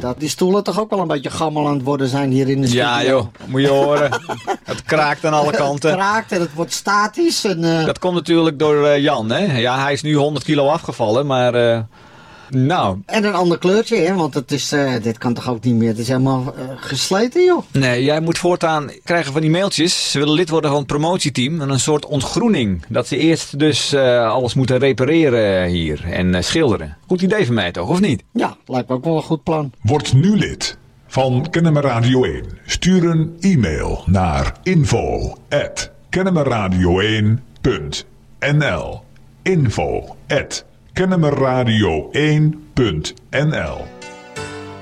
dat die stoelen toch ook wel een beetje gammel aan het worden zijn hier in de studio. Ja joh, moet je horen. Het kraakt aan alle kanten. Het kraakt en het wordt statisch. En, Dat komt natuurlijk door Jan, hè. Ja, hij is nu 100 kilo afgevallen, maar... Nou. En een ander kleurtje, hè? Want het is, dit kan toch ook niet meer. Het is helemaal gesleten, joh. Nee, jij moet voortaan krijgen van die mailtjes. Ze willen lid worden van het promotieteam. En een soort ontgroening. Dat ze eerst dus alles moeten repareren hier. En schilderen. Goed idee van mij toch, of niet? Ja, lijkt me ook wel een goed plan. Word nu lid van Kennemer Radio 1. Stuur een e-mail naar info@kennemerradio1.nl info@kennemerradio1.nl